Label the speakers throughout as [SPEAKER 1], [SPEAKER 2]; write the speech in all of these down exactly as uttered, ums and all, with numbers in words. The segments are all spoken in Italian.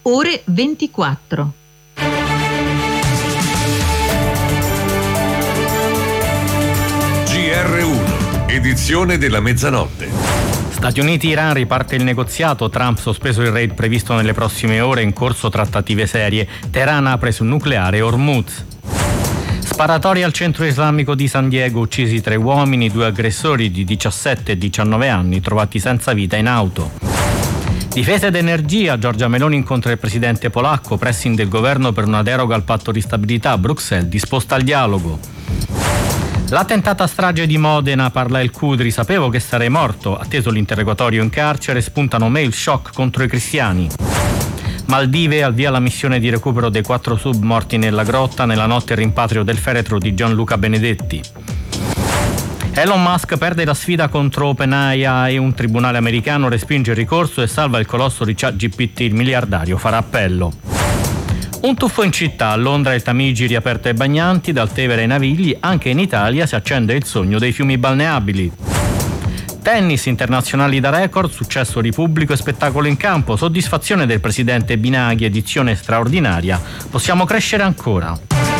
[SPEAKER 1] ore ventiquattro.
[SPEAKER 2] G R uno, edizione della mezzanotte.
[SPEAKER 3] Stati Uniti-Iran, riparte il negoziato, Trump sospeso il raid previsto nelle prossime ore, in corso trattative serie, Teheran apre sul nucleare Hormuz. Sparatoria al centro islamico di San Diego, uccisi tre uomini, due aggressori di diciassette e diciannove anni trovati senza vita in auto. Difesa ed energia, Giorgia Meloni incontra il presidente polacco, pressing del governo per una deroga al patto di stabilità, Bruxelles disposta al dialogo. La tentata strage di Modena, parla il Cudri, sapevo che sarei morto, atteso l'interrogatorio in carcere, spuntano mail shock contro i cristiani. Maldive, al via la missione di recupero dei quattro sub morti nella grotta, nella notte il rimpatrio del feretro di Gianluca Benedetti. Elon Musk perde la sfida contro OpenAI e un tribunale americano respinge il ricorso e salva il colosso di ChatGPT, il miliardario farà appello. Un tuffo in città, a Londra il Tamigi riaperto ai bagnanti, dal Tevere ai Navigli, anche in Italia si accende il sogno dei fiumi balneabili. Tennis, internazionali da record, successo di pubblico e spettacolo in campo, soddisfazione del presidente Binaghi, edizione straordinaria, possiamo crescere ancora.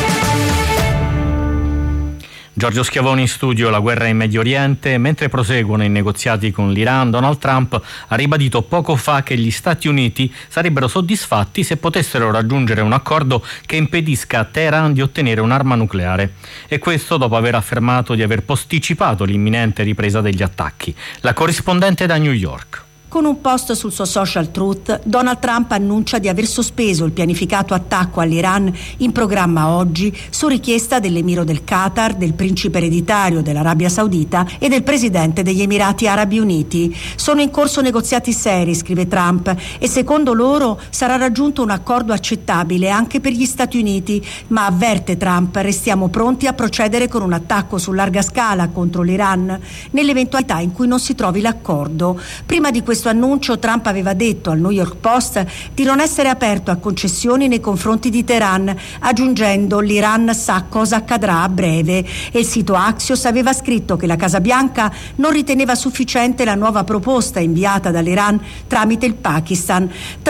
[SPEAKER 3] Giorgio Schiavoni in studio, la guerra in Medio Oriente. Mentre proseguono i negoziati con l'Iran, Donald Trump ha ribadito poco fa che gli Stati Uniti sarebbero soddisfatti se potessero raggiungere un accordo che impedisca a Teheran di ottenere un'arma nucleare. E questo dopo aver affermato di aver posticipato l'imminente ripresa degli attacchi. La corrispondente da New York.
[SPEAKER 4] Con un post sul suo social Truth, Donald Trump annuncia di aver sospeso il pianificato attacco all'Iran in programma oggi su richiesta dell'emiro del Qatar, del principe ereditario dell'Arabia Saudita e del presidente degli Emirati Arabi Uniti. Sono in corso negoziati seri, scrive Trump, e secondo loro sarà raggiunto un accordo accettabile anche per gli Stati Uniti, ma avverte Trump, restiamo pronti a procedere con un attacco su larga scala contro l'Iran nell'eventualità in cui non si trovi l'accordo. Prima di questo annuncio Trump aveva detto al New York Post di non essere aperto a concessioni nei confronti di Teheran, aggiungendo l'Iran sa cosa accadrà a breve, e il sito Axios aveva scritto che la Casa Bianca non riteneva sufficiente la nuova proposta inviata dall'Iran tramite il Pakistan.